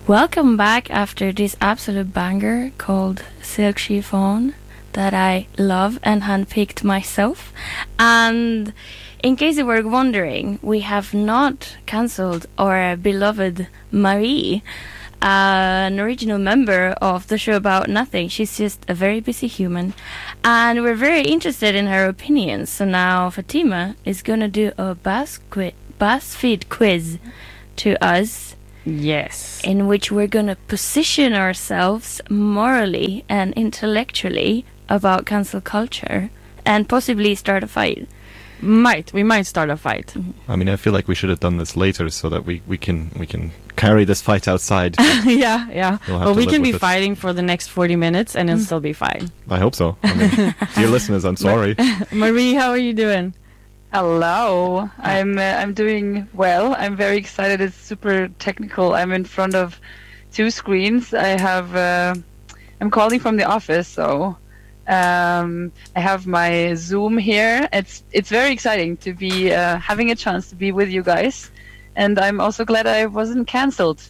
Welcome back after this absolute banger called Silk Chiffon that I love and handpicked myself. And in case you were wondering, we have not cancelled our beloved Marie, an original member of the show About Nothing. She's just a very busy human, and we're very interested in her opinions. So now Fatima is going to do a BuzzFeed quiz to us. Yes. In which we're going to position ourselves morally and intellectually about cancel culture and possibly start a fight. We might start a fight. Mm-hmm. I mean, I feel like we should have done this later so that we can carry this fight outside. Yeah. Well, we can be fighting for the next 40 minutes and it'll still be fine. I hope so. I mean, dear listeners, I'm sorry. Marie, how are you doing? Hello, I'm doing well. I'm very excited. It's super technical. I'm in front of two screens. I'm calling from the office, so I have my Zoom here. It's very exciting to be having a chance to be with you guys, and I'm also glad I wasn't cancelled.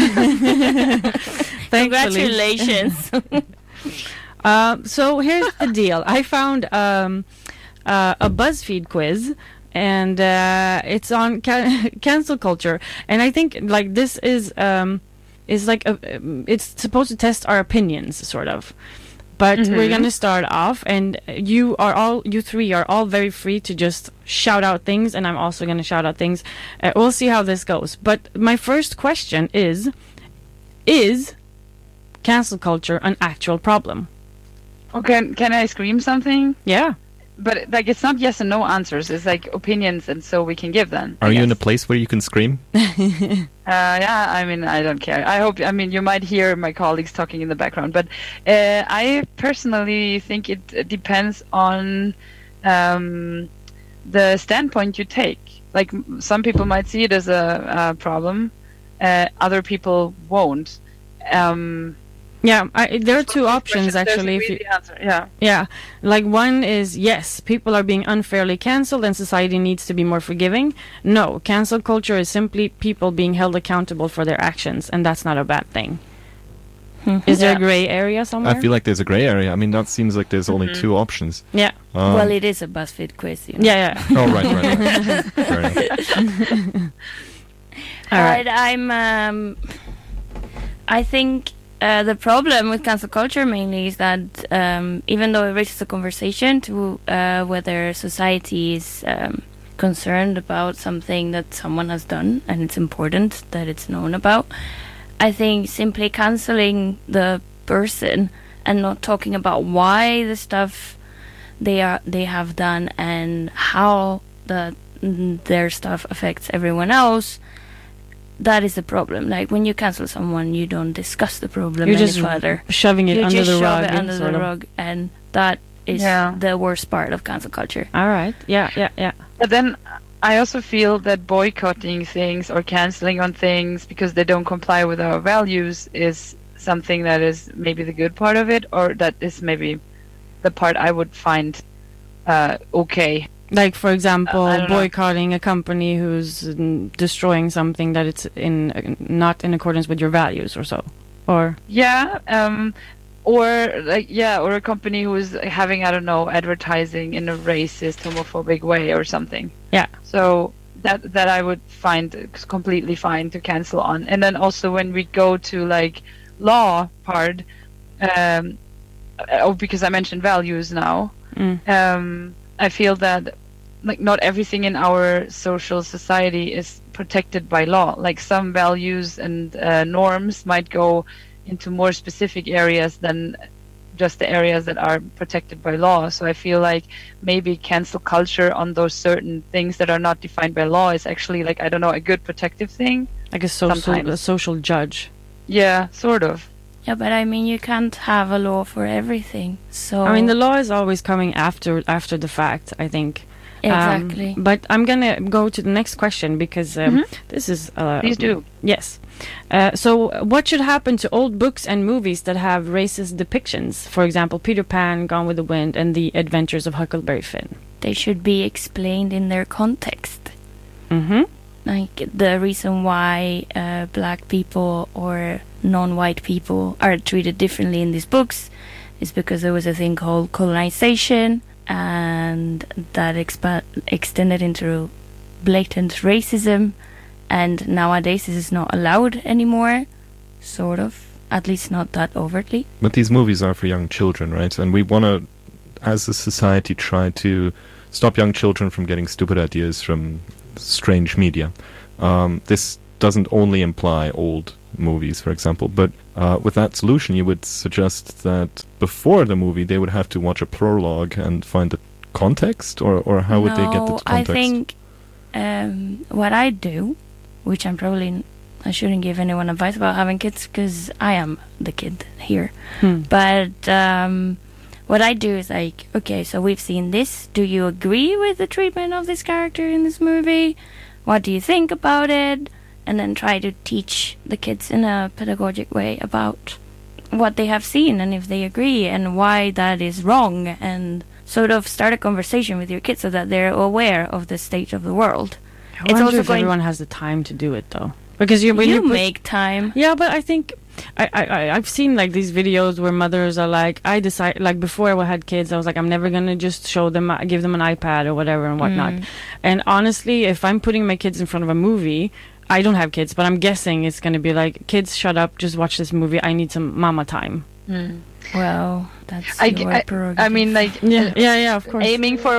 Congratulations. So here's the deal. I found a BuzzFeed quiz, and it's on cancel culture, and I think like this is like it's supposed to test our opinions, sort of. But we're gonna start off, and you three are all very free to just shout out things, and I'm also gonna shout out things. We'll see how this goes. But my first question is cancel culture an actual problem? Okay, can I scream something? Yeah. But like, it's not yes and no answers. It's like opinions, and so we can give them. Are you in a place where you can scream? Yeah, I mean, I don't care. I mean, you might hear my colleagues talking in the background, but I personally think it depends on the standpoint you take. Like, some people might see it as a problem, other people won't. Yeah, there are two options actually. If you, yeah, like one is yes, people are being unfairly cancelled and society needs to be more forgiving. No, cancel culture is simply people being held accountable for their actions, and that's not a bad thing. Is there a gray area somewhere? I feel like there's a gray area. I mean, that seems like there's only two options. Yeah. Well, it is a BuzzFeed quiz. You know? Yeah. Oh, right. Fair enough. All right. I think the problem with cancel culture mainly is that even though it raises a conversation to whether society is concerned about something that someone has done and it's important that it's known about, I think simply canceling the person and not talking about why the stuff they have done and how their stuff affects everyone else, that is the problem. Like, when you cancel someone, you don't discuss the problem any further. Shoving it under the rug. You just shove it under the rug, and that is the worst part of cancel culture. All right. Yeah. But then I also feel that boycotting things or canceling on things because they don't comply with our values is something that is maybe the good part of it, or that is maybe the part I would find okay. Like, for example, boycotting a company who's destroying something that it's not in accordance with your values or so. Or or a company who is having, advertising in a racist, homophobic way or something. Yeah. So that I would find completely fine to cancel on. And then also when we go to like law part, because I mentioned values now, I feel that like not everything in our social society is protected by law. Like, some values and norms might go into more specific areas than just the areas that are protected by law. So I feel like maybe cancel culture on those certain things that are not defined by law is actually, like, a good protective thing. Like a social judge. Yeah, sort of. Yeah, but I mean, you can't have a law for everything. So I mean, the law is always coming after the fact, I think. Exactly. But I'm gonna go to the next question because this is. Please do. Yes. So, what should happen to old books and movies that have racist depictions? For example, Peter Pan, Gone with the Wind, and The Adventures of Huckleberry Finn. They should be explained in their context. like the reason why black people or non-white people are treated differently in these books is because there was a thing called colonization, and that extended into blatant racism, and nowadays this is not allowed anymore, sort of, at least not that overtly. But these movies are for young children, right? And we want to, as a society, try to stop young children from getting stupid ideas from strange media. This doesn't only imply old movies, for example, but with that solution you would suggest that before the movie they would have to watch a prologue and find the context, or how would they get the context? I think what I do, which I shouldn't give anyone advice about having kids because I am the kid here, but what I do is like, okay, so we've seen this, do you agree with the treatment of this character in this movie? What do you think about it? And then try to teach the kids in a pedagogic way about what they have seen and if they agree and why that is wrong, and sort of start a conversation with your kids so that they're aware of the state of the world. I wonder if everyone has the time to do it though, because you make time. Yeah, but I think I've seen like these videos where mothers are like, I decide, like before I had kids, I was like, I'm never gonna just show them, give them an iPad or whatever and whatnot. And honestly, if I'm putting my kids in front of a movie, I don't have kids, but I'm guessing it's gonna be like, kids, shut up, just watch this movie. I need some mama time. Well, that's your prerogative. I mean, like, yeah, of course. Aiming for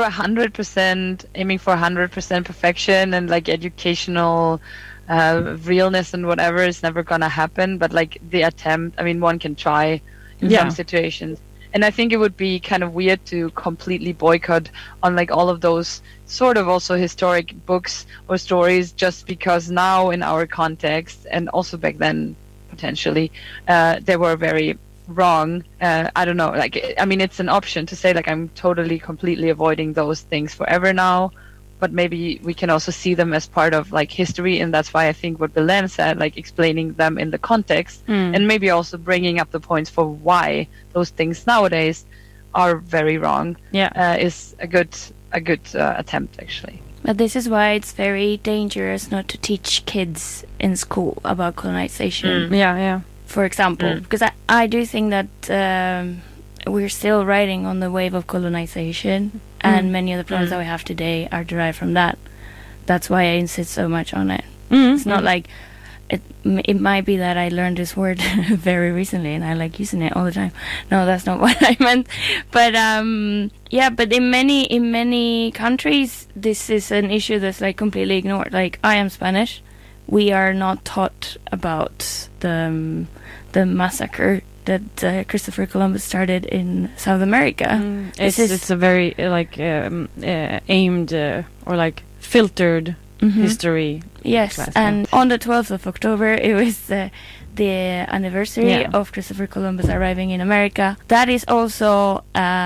100% perfection and like educational realness and whatever is never gonna happen. But like the attempt, I mean, one can try in some situations. And I think it would be kind of weird to completely boycott on like all of those sort of also historic books or stories just because now in our context, and also back then potentially, they were very wrong. I don't know, like, I mean, it's an option to say like I'm totally completely avoiding those things forever now, but maybe we can also see them as part of like history, and that's why I think what Belen said, like explaining them in the context and maybe also bringing up the points for why those things nowadays are very wrong is a good attempt actually. But this is why it's very dangerous not to teach kids in school about colonization. For example, because I do think that we're still riding on the wave of colonization, and many of the problems that we have today are derived from that. That's why I insist so much on it. It's not like it might be that I learned this word very recently and I like using it all the time. No, that's not what I meant. But but in many countries this is an issue that's like completely ignored. Like, I am Spanish. We are not taught about the massacre that Christopher Columbus started in South America. It's a very like aimed or like filtered history. Yes, class, and on the 12th of October it was the anniversary of Christopher Columbus arriving in America. That is also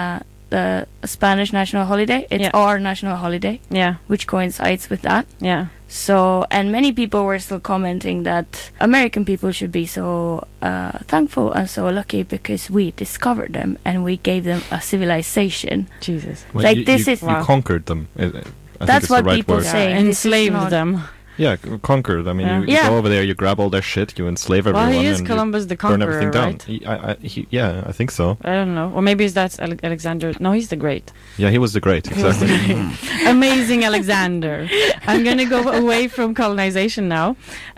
the Spanish national holiday. It's our national holiday, which coincides with that. So, and many people were still commenting that American people should be so thankful and so lucky because we discovered them and we gave them a civilization. Jesus. Well, like, you conquered them. I That's think what right people word. say. Enslaved them. Yeah, conquered. I mean, you go over there, you grab all their shit, you enslave everyone. Well, he is and Columbus the burn Conqueror, everything down. right? I think so. I don't know. Or maybe that's Alexander. No, he's the Great. Yeah, he was the Great, exactly. Amazing Alexander. I'm going to go away from colonization now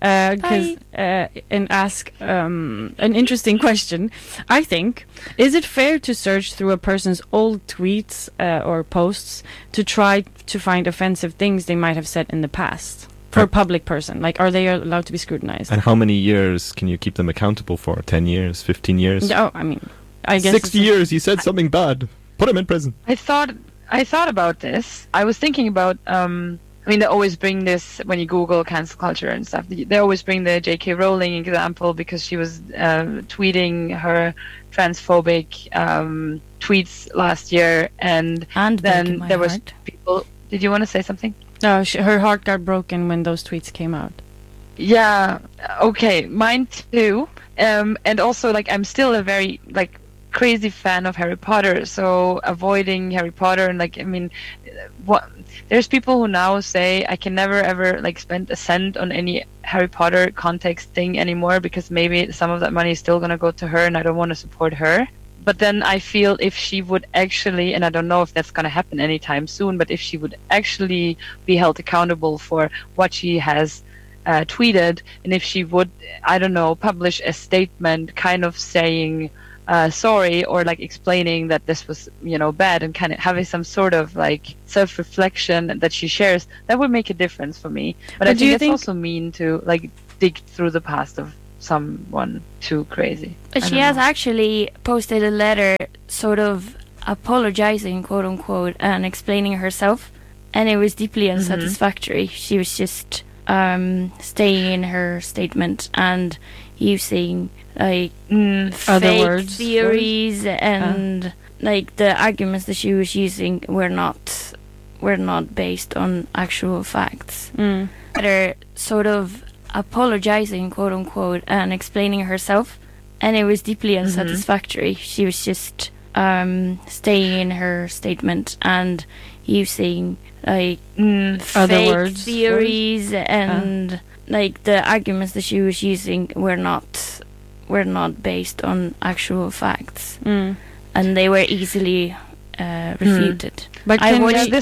and ask an interesting question. I think, is it fair to search through a person's old tweets or posts to try to find offensive things they might have said in the past? For a public person, like, are they allowed to be scrutinized? And how many years can you keep them accountable for? 10 years, 15 years? No, I mean, I guess 60 years. He said something bad. Put him in prison. I thought about this. I was thinking about. I mean, they always bring this when you Google cancel culture and stuff. They always bring the J.K. Rowling example because she was tweeting her transphobic tweets last year, and then there was people. Did you want to say something? No, her heart got broken when those tweets came out. Yeah, okay, mine too. And also, like, I'm still a very, like, crazy fan of Harry Potter, so avoiding Harry Potter and, like, I mean, there's people who now say I can never ever like spend a cent on any Harry Potter context thing anymore because maybe some of that money is still going to go to her and I don't want to support her. But then I feel if she would actually, and I don't know if that's going to happen anytime soon, but if she would actually be held accountable for what she has tweeted, and if she would, I don't know, publish a statement kind of saying sorry, or like explaining that this was, you know, bad, and kind of having some sort of like self-reflection that she shares, that would make a difference for me. But I think it's also mean to like dig through the past of someone too crazy. But she has actually posted a letter sort of apologizing, quote unquote, and explaining herself, and it was deeply unsatisfactory. She was just staying in her statement and using like other fake words, theories and like the arguments that she was using were not based on actual facts. Letter sort of apologizing, quote unquote, and explaining herself, and it was deeply unsatisfactory. She was just staying in her statement and using like other fake words, theories and like the arguments that she was using were not based on actual facts, and they were easily refuted. But I can watched we,